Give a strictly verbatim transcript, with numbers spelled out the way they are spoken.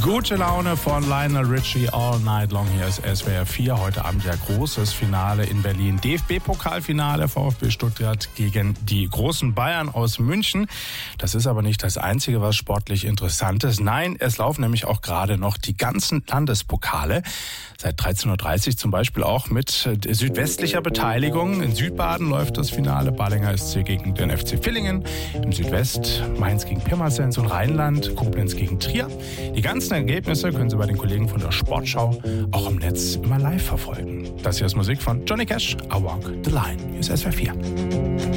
Gute Laune von Lionel Richie all night long. Hier ist S W R vier. Heute Abend ja großes Finale in Berlin. D F B-Pokalfinale, VfB Stuttgart gegen die großen Bayern aus München. Das ist aber nicht das Einzige, was sportlich interessant ist. Nein, es laufen nämlich auch gerade noch die ganzen Landespokale. Seit dreizehn Uhr dreißig zum Beispiel auch mit südwestlicher Beteiligung. In Südbaden läuft das Finale. Balinger S C gegen den F C Villingen. Im Südwest Mainz gegen Pirmasens und Rheinland Koblenz gegen Trier. Die ganzen Ergebnisse können Sie bei den Kollegen von der Sportschau auch im Netz immer live verfolgen. Das hier ist Musik von Johnny Cash, I Walk the Line. Hier ist S W R vier.